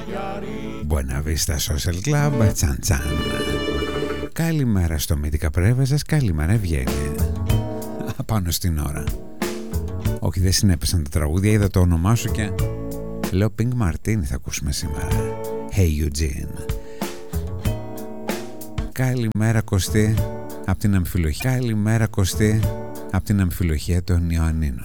Buena Vista Social Club, τσαν τσαν. Καλημέρα στο Μύθικα Πρέβεζας, καλημέρα Ευγένεια. Πάνω στην ώρα. Όχι, δεν συνέπεσαν τα τραγούδια, είδα το όνομά σου και λέω Pink Martini θα ακούσουμε σήμερα. Hey Eugene. Καλημέρα Κωστή, απ' την Αμφιλοχία. Καλημέρα Κωστή, απ' την Αμφιλοχία των Ιωαννίνων.